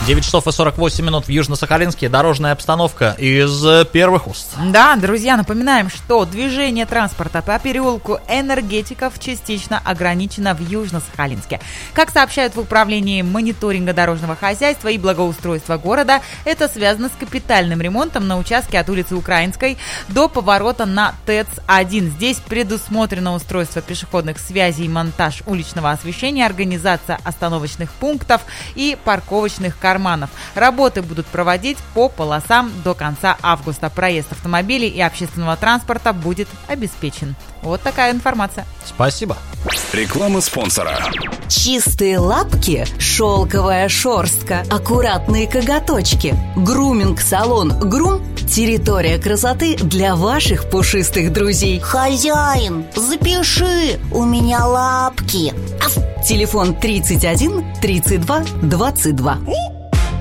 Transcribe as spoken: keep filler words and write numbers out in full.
девять часов и сорок восемь минут в Южно-Сахалинске. Дорожная обстановка из первых уст. Да, друзья, напоминаем, что движение транспорта по переулку Энергетиков частично ограничено в Южно-Сахалинске. Как сообщают в управлении мониторинга дорожного хозяйства и благоустройства города, это связано с капитальным ремонтом на участке от улицы Украинской до поворота на ТЭЦ один. Здесь предусмотрено устройство пешеходных связей, монтаж уличного освещения, организация остановочных пунктов и парковочных карманов. Работы будут проводить по полосам до конца августа. Проезд автомобилей и общественного транспорта будет обеспечен. Вот такая информация. Спасибо. Реклама спонсора. Чистые лапки, шелковая шерстка, аккуратные коготочки. Груминг-салон «Грум» – территория красоты для ваших пушистых друзей. Хозяин, запиши, у меня лапки. Телефон тридцать один тридцать два двадцать два.